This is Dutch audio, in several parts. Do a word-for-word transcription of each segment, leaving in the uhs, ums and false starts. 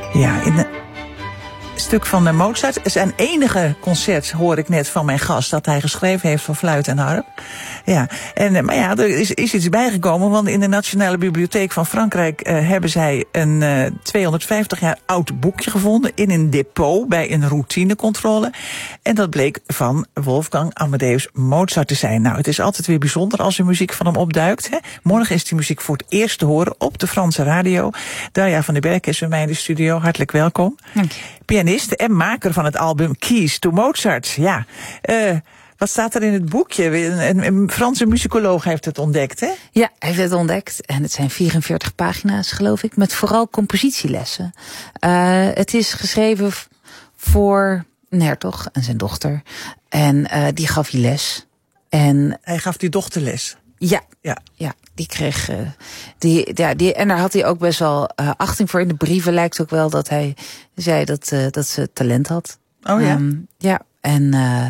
Ja, in de... stuk van de Mozart. Zijn enige concert, hoor ik net van mijn gast, dat hij geschreven heeft voor fluit en harp. Ja, en, maar ja, er is, is iets bijgekomen, want in de Nationale Bibliotheek van Frankrijk uh, hebben zij een uh, tweehonderdvijftig jaar oud boekje gevonden in een depot bij een routinecontrole. En dat bleek van Wolfgang Amadeus Mozart te zijn. Nou, het is altijd weer bijzonder als er muziek van hem opduikt. Hè? Morgen is die muziek voor het eerst te horen op de Franse radio. Darja van den Berg is bij mij in de studio. Hartelijk welkom. Dank je. Pianist en maker van het album Keys to Mozart. Ja, uh, wat staat er in het boekje? Een, een Franse muzikoloog heeft het ontdekt, hè? Ja, hij heeft het ontdekt. En het zijn vierenveertig pagina's, geloof ik, met vooral compositielessen. Uh, het is geschreven voor een hertog en zijn dochter. En uh, die gaf hij les. En hij gaf die dochter les? Ja, ja. ja die kreeg... Uh, die, ja, die, en daar had hij ook best wel uh, achting voor. In de brieven lijkt ook wel dat hij zei dat, uh, dat ze talent had. Oh ja? Um, ja, en uh,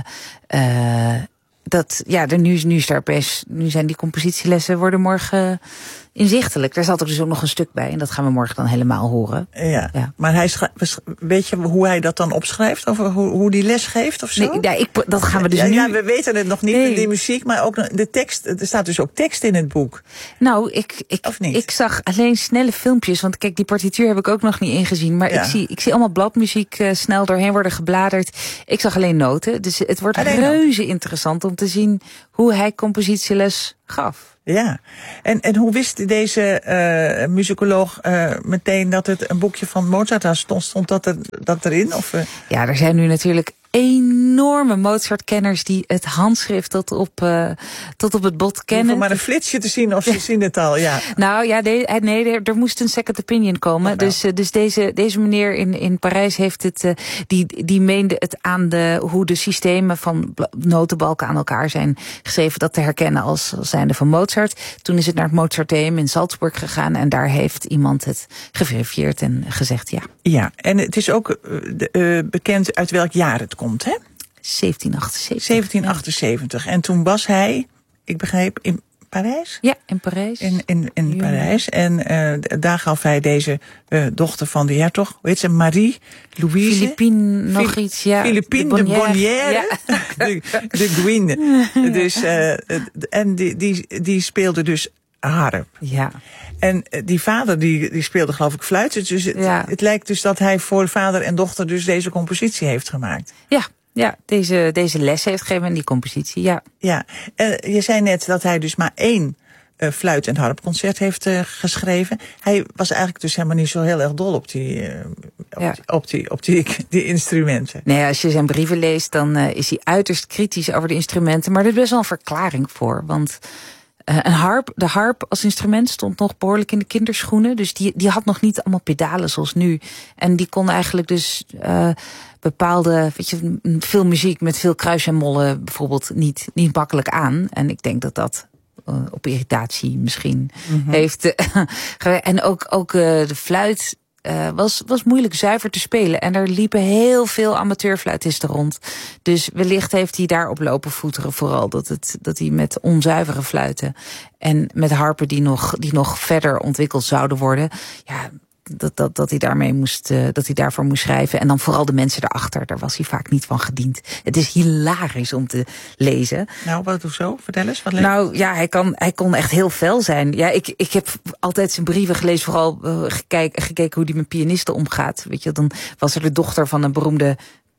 uh, dat, ja, er, nu, nu, is daar opeens, nu zijn die compositielessen worden morgen uh, inzichtelijk. Daar zat er dus ook nog een stuk bij. En dat gaan we morgen dan helemaal horen. Ja, ja. Maar hij schrijft, weet je hoe hij dat dan opschrijft? Of hoe, hoe die les geeft of zo? Nee, ja, ik, dat gaan we dus ja, nu... Ja, we weten het nog niet, nee. die muziek, maar ook de tekst. Er staat dus ook tekst in het boek. Nou, ik, ik, ik zag alleen snelle filmpjes. Want kijk, die partituur heb ik ook nog niet ingezien. Maar ja. ik, zie, ik zie allemaal bladmuziek uh, snel doorheen worden gebladerd. Ik zag alleen noten. Dus het wordt alleen reuze noten. Interessant om te zien hoe hij compositieles gaf. Ja, en, en hoe wist deze uh, muzikoloog uh, meteen dat het een boekje van Mozart was? Stond, stond dat, er, dat erin? Of, uh? Ja, er zijn nu natuurlijk enorme Mozart-kenners die het handschrift tot op, uh, tot op het bot kennen. Om maar een flitsje te zien of ze zien het al, ja. Nou ja, de, nee, er, er moest een second opinion komen. Dus, uh, dus deze, deze meneer in, in Parijs heeft het, uh, die, die meende het aan de, hoe de systemen van notenbalken aan elkaar zijn geschreven, dat te herkennen als, als zijnde van Mozart. Toen is het naar het Mozarteum in Salzburg gegaan en daar heeft iemand het geverifieerd en gezegd ja. Ja, en het is ook uh, bekend uit welk jaar het komt, hè? zeventien achtenzeventig. zeventien achtenzeventig. En toen was hij, ik begreep, in Parijs? Ja, in Parijs. In, in, in ja. Parijs. En uh, daar gaf hij deze uh, dochter van de hertog, hoe heet ze, Marie Louise? Philippine nog Fili- iets, ja. Philippine de Bonnière. De, Bonnière. Ja. de, de Guine. Dus, uh, en die, die, die speelde dus harp. Ja. En die vader die, die speelde geloof ik fluit. Dus het, ja. het lijkt dus dat hij voor vader en dochter dus deze compositie heeft gemaakt. Ja, ja deze, deze les heeft gegeven en die compositie, ja. Ja, en je zei net dat hij dus maar één uh, fluit- en harpconcert heeft uh, geschreven. Hij was eigenlijk dus helemaal niet zo heel erg dol op die, uh, op, ja. die, op, die, op die, die instrumenten. Nee, als je zijn brieven leest, dan uh, is hij uiterst kritisch over de instrumenten. Maar er is best wel een verklaring voor, want... Uh, een harp, de harp als instrument stond nog behoorlijk in de kinderschoenen. Dus die, die had nog niet allemaal pedalen zoals nu. En die kon eigenlijk dus uh, bepaalde, weet je, veel muziek met veel kruis en mollen bijvoorbeeld niet, niet makkelijk aan. En ik denk dat dat uh, op irritatie misschien mm-hmm. heeft. Uh, en ook, ook uh, de fluit. Uh, was, was moeilijk zuiver te spelen. En er liepen heel veel amateurfluitisten rond. Dus wellicht heeft hij daarop lopen voeteren. Vooral dat, het, dat hij met onzuivere fluiten en met harpen die nog, die nog verder ontwikkeld zouden worden. Ja, dat, dat, dat hij daarmee moest, uh, dat hij daarvoor moest schrijven. En dan vooral de mensen erachter. Daar was hij vaak niet van gediend. Het is hilarisch om te lezen. Nou, wat of zo? Vertel eens. Wat nou ja, hij, kan, hij kon echt heel fel zijn. Ja, ik, ik heb altijd zijn brieven gelezen. Vooral uh, gekeken, gekeken hoe hij met pianisten omgaat. Weet je, dan was er de dochter van een beroemde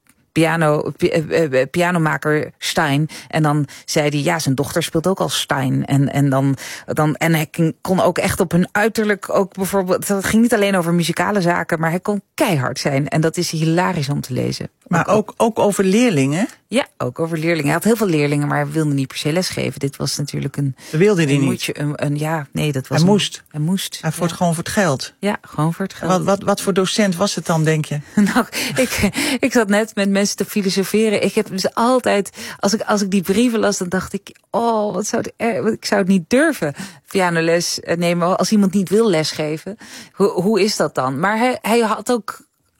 piano, pi- pianomaker Stein. En dan zei hij, ja, zijn dochter speelt ook al Stein. En, en, dan, dan, en hij kon ook echt op hun uiterlijk ook bijvoorbeeld... Het ging niet alleen over muzikale zaken, maar hij kon keihard zijn. En dat is hilarisch om te lezen. Maar ook, ook, ook over leerlingen? Ja, ook over leerlingen. Hij had heel veel leerlingen, maar hij wilde niet per se lesgeven. Dit was natuurlijk een... Dat wilde hij een niet? Moedje, een, een, ja, nee, dat was hij een, moest? Hij moest. Hij voert ja. gewoon voor het geld? Ja, gewoon voor het geld. Wat, wat, wat voor docent was het dan, denk je? Nou, ik, ik zat net met mensen te filosoferen. Ik heb dus altijd, als ik, als ik die brieven las, dan dacht ik, oh, wat zou het, ik zou het niet durven. Pianoles nemen als iemand niet wil lesgeven. Hoe, hoe is dat dan? Maar hij, hij had ook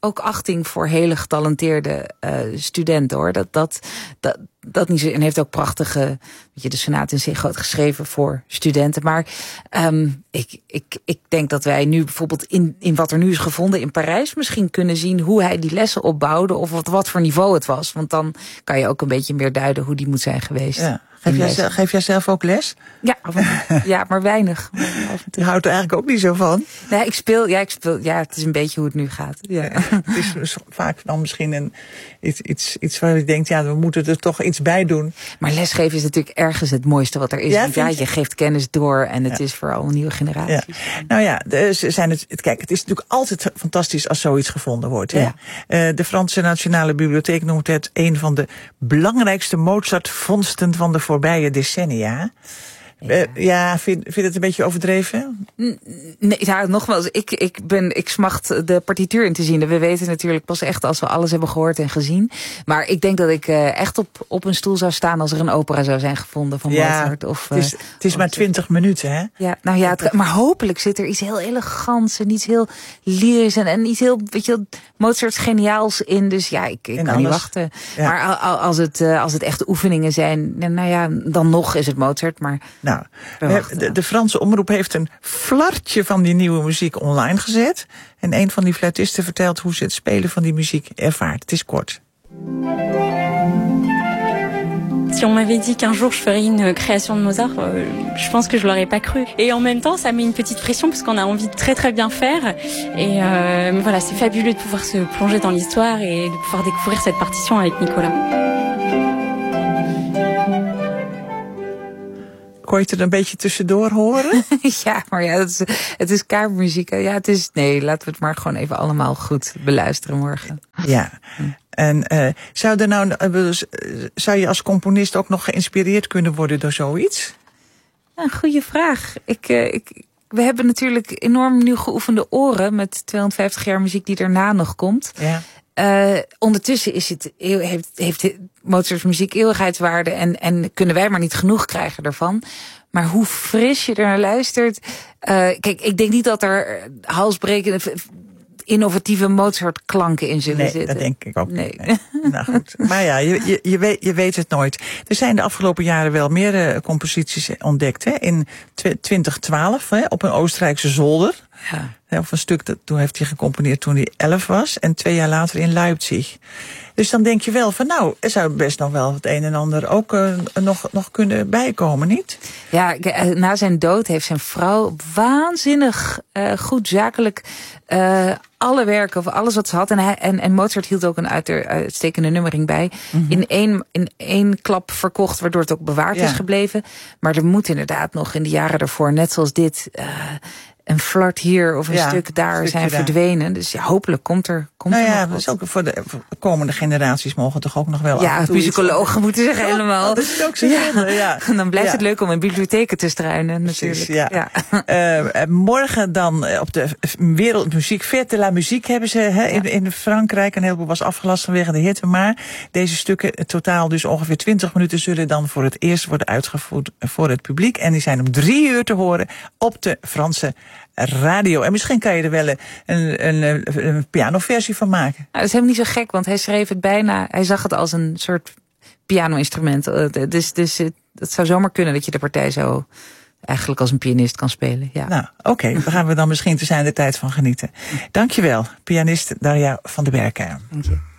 ook achting voor hele getalenteerde uh, studenten, hoor. Dat, dat, dat, dat niet zo. En heeft ook prachtige, weet je, de sonaat in C groot geschreven voor studenten. Maar um, ik, ik, ik denk dat wij nu bijvoorbeeld in, in wat er nu is gevonden in Parijs misschien kunnen zien hoe hij die lessen opbouwde of wat, wat voor niveau het was. Want dan kan je ook een beetje meer duiden hoe die moet zijn geweest. Ja. Geef jij, zelf, geef jij zelf ook les? Ja, ja, maar weinig. Je houdt er eigenlijk ook niet zo van. Nee, ik speel, ja, ik speel, ja, het is een beetje hoe het nu gaat. Ja. Het is vaak dan misschien een, iets, iets, iets waar je denkt, ja, we moeten er toch iets bij doen. Maar lesgeven is natuurlijk ergens het mooiste wat er is. Ja, ja, je? je geeft kennis door en het ja. is voor al een nieuwe generatie. Ja. Nou ja, de, ze zijn het, kijk, het is natuurlijk altijd fantastisch als zoiets gevonden wordt. Hè? Ja. Uh, de Franse Nationale Bibliotheek noemt het een van de belangrijkste Mozart-vondsten van de voorbije decennia. Ja, uh, ja vind, vind je het een beetje overdreven? Nee, ja, nogmaals, ik, ik, ben, ik smacht de partituur in te zien. We weten natuurlijk pas echt als we alles hebben gehoord en gezien. Maar ik denk dat ik uh, echt op, op een stoel zou staan als er een opera zou zijn gevonden van ja, Mozart. Of, het is, het is maar twintig minuten, hè? Ja, nou ja, het, maar hopelijk zit er iets heel elegants en iets heel lyrisch en, en iets heel, weet je, Mozarts geniaals in. Dus ja, ik, ik kan alles. niet wachten. Ja. Maar als het, als het echt oefeningen zijn, nou ja, dan nog is het Mozart, maar... Nou, de, de Franse omroep heeft een flartje van die nieuwe muziek online gezet. En een van die fluitisten vertelt hoe ze het spelen van die muziek ervaart. Het is kort. Si on m'avait dit qu'un jour je ferais une création de Mozart, euh, je pense que je l'aurais pas cru. Et en même temps, ça met une petite pression parce qu'on a envie de très très bien faire. Et euh, mais voilà, c'est fabuleux de pouvoir se plonger dans l'histoire et de pouvoir découvrir cette partition avec Nicolas. Kon je het er een beetje tussendoor horen? Ja, maar ja, het is, het is kamermuziek. Ja, het is, nee, laten we het maar gewoon even allemaal goed beluisteren morgen. Ja. En uh, zou, er nou, zou je als componist ook nog geïnspireerd kunnen worden door zoiets? Ja, een goede vraag. Ik, uh, ik, we hebben natuurlijk enorm nu geoefende oren met tweehonderdvijftig jaar muziek die daarna nog komt. Ja. Uh, ondertussen is het, heeft, heeft Mozart's muziek eeuwigheidswaarde en, en kunnen wij maar niet genoeg krijgen ervan. Maar hoe fris je er naar luistert. Uh, kijk, ik denk niet dat er halsbrekende, innovatieve Mozart-klanken in zullen nee, zitten. Dat denk ik ook nee. niet. Nee. Nou goed. Maar ja, je, je, je, weet, je weet het nooit. Er zijn de afgelopen jaren wel meer uh, composities ontdekt. Hè? In twintig twaalf, hè, op een Oostenrijkse zolder. Ja. Of een stuk, dat, toen heeft hij gecomponeerd toen hij elf was. En twee jaar later in Leipzig. Dus dan denk je wel van nou, er zou best nog wel het een en ander ook uh, nog, nog kunnen bijkomen, niet? Ja, na zijn dood heeft zijn vrouw waanzinnig uh, goed zakelijk uh, alle werken of alles wat ze had. En, hij, en, en Mozart hield ook een uiter, uitstekende nummering bij. Mm-hmm. In één, in één klap verkocht, waardoor het ook bewaard ja. is gebleven. Maar er moet inderdaad nog in de jaren daarvoor, net zoals dit... Uh, een flart hier of een ja, stuk daar zijn daar. verdwenen. Dus ja, hopelijk komt er komt nou er ja, nog wat. Dus ook voor de voor komende generaties mogen toch ook nog wel... Ja, muzikologen moeten zich helemaal... Oh, dat is ook zo. Ja. Ja. En dan blijft ja. het leuk om in bibliotheken te struinen natuurlijk. Precies, ja. Ja. Uh, morgen dan op de Wereldmuziek, Fête de la Musique hebben ze hè, ja. in, in Frankrijk. Een heleboel was afgelast vanwege de hitte. Maar deze stukken, totaal dus ongeveer twintig minuten... zullen dan voor het eerst worden uitgevoerd voor het publiek. En die zijn om drie uur te horen op de Franse radio. En misschien kan je er wel een, een, een, een pianoversie van maken. Nou, dat is helemaal niet zo gek, want hij schreef het bijna... Hij zag het als een soort piano-instrument. Dus, dus het, het zou zomaar kunnen dat je de partij zo eigenlijk als een pianist kan spelen. Ja. Nou, oké. Okay, daar gaan we dan misschien te zijn de tijd van genieten. Dankjewel, pianist Daria van der Berken. Dank je.